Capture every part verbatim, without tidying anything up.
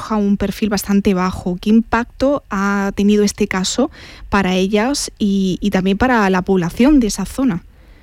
Borja, un perfil bastante bajo. ¿Qué impacto ha tenido este caso para ellas y, y también para la población de esa zona?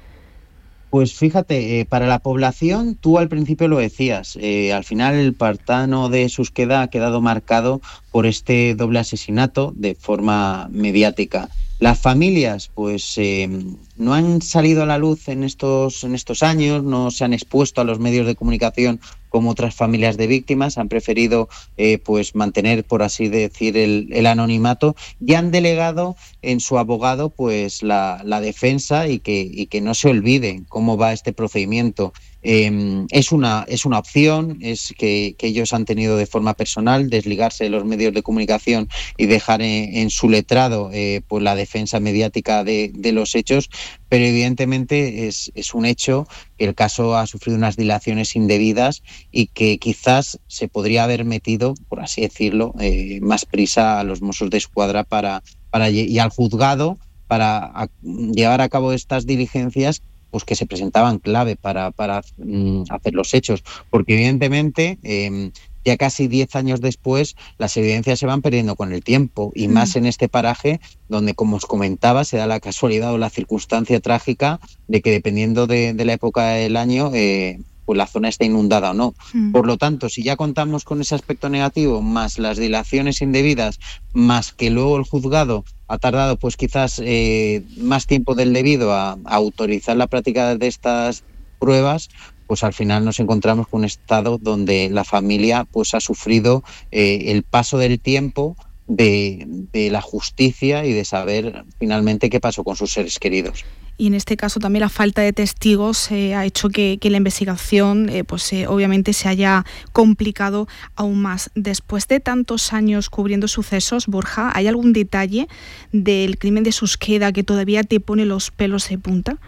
Pues fíjate, eh, para la población, tú al principio lo decías, eh, al final el pantano de Susqueda ha quedado marcado por este doble asesinato de forma mediática. Las familias, pues eh, no han salido a la luz en estos, en estos años, no se han expuesto a los medios de comunicación como otras familias de víctimas, han preferido eh, pues mantener, por así decir, el, el anonimato y han delegado en su abogado pues la, la defensa y que, y que no se olviden cómo va este procedimiento. Eh, es, una, es una opción, es que, que ellos han tenido de forma personal desligarse de los medios de comunicación y dejar en, en su letrado eh, pues la defensa mediática de, de los hechos, pero evidentemente es, es un hecho que el caso ha sufrido unas dilaciones indebidas y que quizás se podría haber metido, por así decirlo, eh, más prisa a los Mossos de Escuadra para, para, y al juzgado para a, llevar a cabo estas diligencias pues que se presentaban clave para, para mm, hacer los hechos, porque evidentemente eh, ya casi diez años después las evidencias se van perdiendo con el tiempo y mm. más en este paraje donde, como os comentaba, se da la casualidad o la circunstancia trágica de que dependiendo de, de la época del año eh, pues la zona está inundada o no. Mm. Por lo tanto, si ya contamos con ese aspecto negativo, más las dilaciones indebidas, más que luego el juzgado ha tardado pues quizás eh, más tiempo del debido a, a autorizar la práctica de estas pruebas, pues al final nos encontramos con un estado donde la familia pues ha sufrido eh, el paso del tiempo de, de la justicia y de saber finalmente qué pasó con sus seres queridos. Y en este caso también la falta de testigos eh, ha hecho que, que la investigación eh, pues eh, obviamente se haya complicado aún más. Después de tantos años cubriendo sucesos, Borja, ¿hay algún detalle del crimen de Susqueda que todavía te pone los pelos de punta?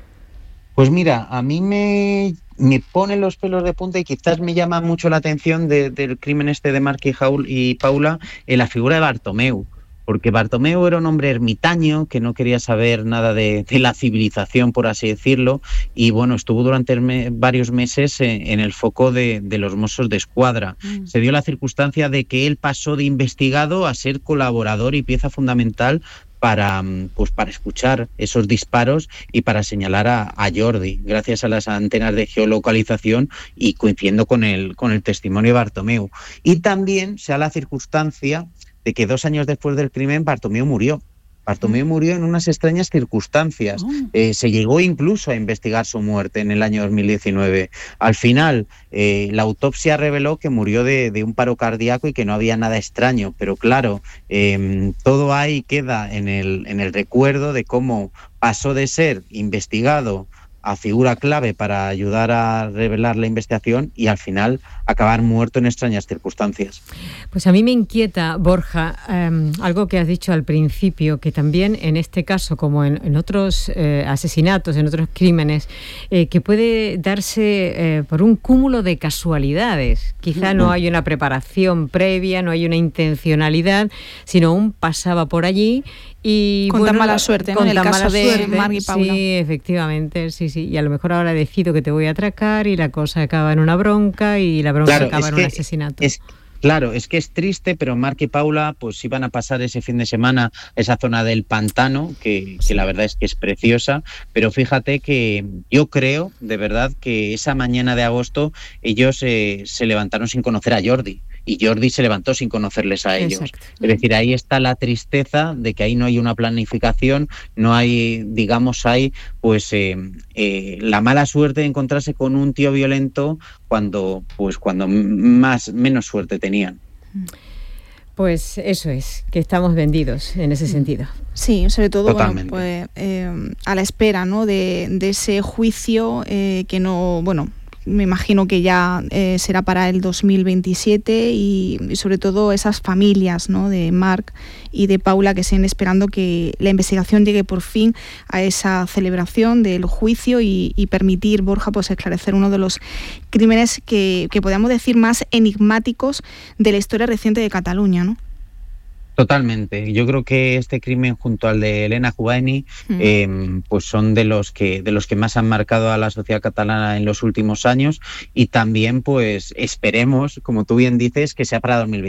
Pues mira, a mí me, me pone los pelos de punta y quizás me llama mucho la atención de, del crimen este de Marc y, Jaul y Paula en la figura de Bartomeu. Porque Bartomeu era un hombre ermitaño que no quería saber nada de, de la civilización, por así decirlo, y bueno, estuvo durante me, varios meses en, en el foco de, de los Mossos de Escuadra. Mm. Se dio la circunstancia de que él pasó de investigado a ser colaborador y pieza fundamental para, pues, para escuchar esos disparos y para señalar a, a Jordi, gracias a las antenas de geolocalización y coincidiendo con el, con el testimonio de Bartomeu. Y también se da la circunstancia de que dos años después del crimen Bartomeu murió. Bartomeu murió en unas extrañas circunstancias. Eh, se llegó incluso a investigar su muerte en el año dos mil diecinueve. Al final, eh, la autopsia reveló que murió de, de un paro cardíaco y que no había nada extraño. Pero claro, eh, todo ahí queda en el, en el recuerdo de cómo pasó de ser investigado a figura clave para ayudar a revelar la investigación y al final acabar muerto en extrañas circunstancias. Pues a mí me inquieta, Borja, eh, algo que has dicho al principio, que también en este caso, como en, en otros eh, asesinatos, en otros crímenes, eh, que puede darse eh, por un cúmulo de casualidades. Quizá no hay una preparación previa, no hay una intencionalidad, sino un pasaba por allí y con bueno, tan mala suerte, ¿no? En el caso de Marc y Paula. Sí, efectivamente, sí, sí. Y a lo mejor ahora decido que te voy a atracar y la cosa acaba en una bronca y la bronca claro, acaba en que, un asesinato. Es, claro, es que es triste, pero Marc y Paula pues iban a pasar ese fin de semana esa zona del pantano, que, sí. que la verdad es que es preciosa, pero fíjate que yo creo, de verdad, que esa mañana de agosto ellos eh, se levantaron sin conocer a Jordi. Y Jordi se levantó sin conocerles a ellos. Exacto. Es decir, ahí está la tristeza de que ahí no hay una planificación, no hay, digamos, hay pues eh, eh, la mala suerte de encontrarse con un tío violento cuando, pues, cuando más, menos suerte tenían. Pues eso es, que estamos vendidos en ese sentido. Sí, sobre todo bueno, pues, eh, a la espera, ¿no? de, de ese juicio eh, que no, bueno, me imagino que ya eh, será para el dos mil veintisiete y, y sobre todo esas familias, ¿no? de Marc y de Paula que siguen esperando que la investigación llegue por fin a esa celebración del juicio y, y permitir, Borja, pues esclarecer uno de los crímenes que, que podríamos decir más enigmáticos de la historia reciente de Cataluña, ¿no? Totalmente. Yo creo que este crimen junto al de Elena Jugaini mm. eh, pues son de los que de los que más han marcado a la sociedad catalana en los últimos años y también pues esperemos, como tú bien dices, que sea para dos mil veintiséis.